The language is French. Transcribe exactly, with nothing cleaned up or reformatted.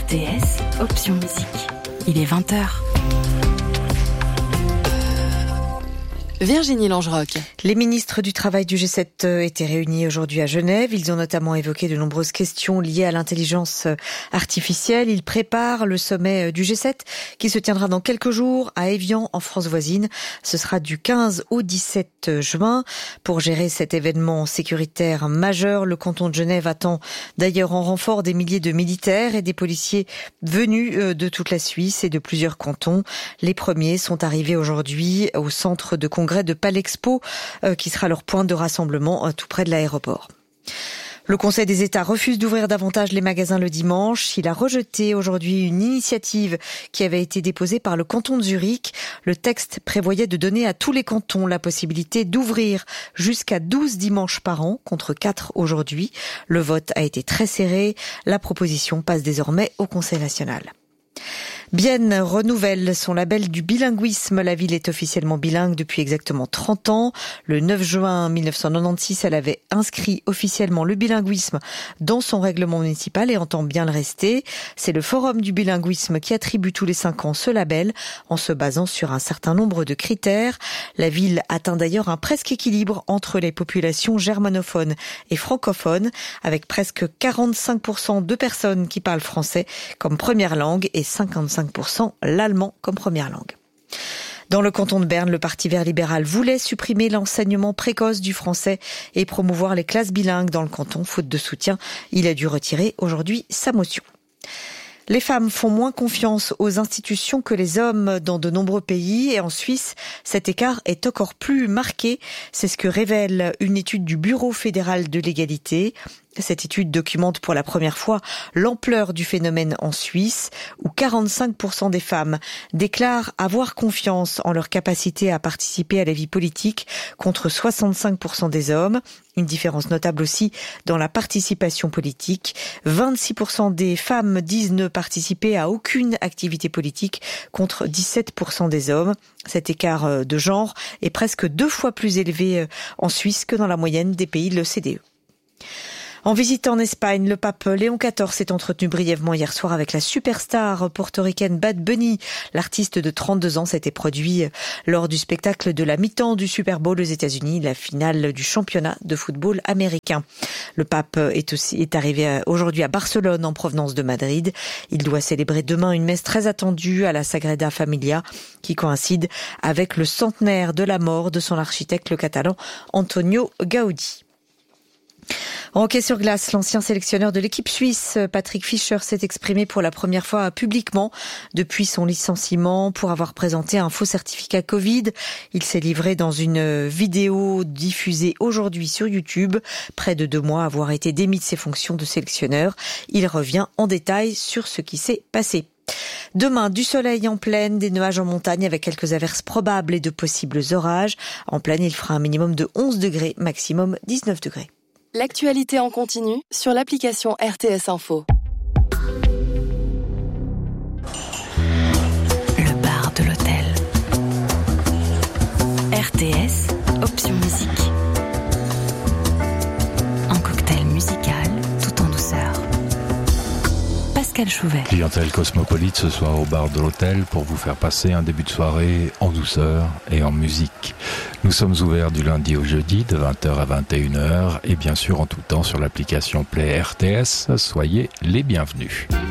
T S, option musique. Il est vingt heures. Virginie Langeroc. Les ministres du Travail du G sept étaient réunis aujourd'hui à Genève. Ils ont notamment évoqué de nombreuses questions liées à l'intelligence artificielle. Ils préparent le sommet du G sept qui se tiendra dans quelques jours à Évian, en France voisine. Ce sera du quinze au dix-sept juin. Pour gérer cet événement sécuritaire majeur, le canton de Genève attend d'ailleurs en renfort des milliers de militaires et des policiers venus de toute la Suisse et de plusieurs cantons. Les premiers sont arrivés aujourd'hui au centre de congrès de Palexpo, euh, qui sera leur point de rassemblement euh, tout près de l'aéroport. Le Conseil des États refuse d'ouvrir davantage les magasins le dimanche. Il a rejeté aujourd'hui une initiative qui avait été déposée par le canton de Zurich. Le texte prévoyait de donner à tous les cantons la possibilité d'ouvrir jusqu'à douze dimanches par an, contre quatre aujourd'hui. Le vote a été très serré. La proposition passe désormais au Conseil national. Bienne renouvelle son label du bilinguisme. La ville est officiellement bilingue depuis exactement trente ans. Le neuf juin mille neuf cent quatre-vingt-seize, elle avait inscrit officiellement le bilinguisme dans son règlement municipal et entend bien le rester. C'est le Forum du bilinguisme qui attribue tous les cinq ans ce label en se basant sur un certain nombre de critères. La ville atteint d'ailleurs un presque équilibre entre les populations germanophones et francophones, avec presque quarante-cinq pour cent de personnes qui parlent français comme première langue et cinquante-cinq pour cent l'allemand comme première langue. Dans le canton de Berne, le Parti vert libéral voulait supprimer l'enseignement précoce du français et promouvoir les classes bilingues dans le canton, faute de soutien. Il a dû retirer aujourd'hui sa motion. Les femmes font moins confiance aux institutions que les hommes dans de nombreux pays et en Suisse, cet écart est encore plus marqué. C'est ce que révèle une étude du Bureau fédéral de l'égalité. Cette étude documente pour la première fois l'ampleur du phénomène en Suisse, où quarante-cinq pour cent des femmes déclarent avoir confiance en leur capacité à participer à la vie politique, contre soixante-cinq pour cent des hommes. Une différence notable aussi dans la participation politique. vingt-six pour cent des femmes disent ne participer à aucune activité politique, contre dix-sept pour cent des hommes. Cet écart de genre est presque deux fois plus élevé en Suisse que dans la moyenne des pays de l'O C D E. En visite en Espagne, le pape Léon quatorze s'est entretenu brièvement hier soir avec la superstar portoricaine Bad Bunny. L'artiste de trente-deux ans s'était produit lors du spectacle de la mi-temps du Super Bowl aux États-Unis, la finale du championnat de football américain. Le pape est aussi est arrivé aujourd'hui à Barcelone en provenance de Madrid. Il doit célébrer demain une messe très attendue à la Sagrada Familia qui coïncide avec le centenaire de la mort de son architecte, le catalan Antonio Gaudí. En hockey sur glace, l'ancien sélectionneur de l'équipe suisse, Patrick Fischer, s'est exprimé pour la première fois publiquement depuis son licenciement pour avoir présenté un faux certificat Covid. Il s'est livré dans une vidéo diffusée aujourd'hui sur YouTube, près de deux mois à avoir été démis de ses fonctions de sélectionneur. Il revient en détail sur ce qui s'est passé. Demain, du soleil en plaine, des nuages en montagne avec quelques averses probables et de possibles orages. En plaine, il fera un minimum de onze degrés, maximum dix-neuf degrés. L'actualité en continu sur l'application R T S Info. Le bar de l'hôtel. R T S, option musique. Un cocktail musical tout en douceur. Pascal Chouvet. Clientèle cosmopolite ce soir au bar de l'hôtel pour vous faire passer un début de soirée en douceur et en musique. Nous sommes ouverts du lundi au jeudi de vingt heures à vingt et une heures et bien sûr en tout temps sur l'application Play R T S. Soyez les bienvenus.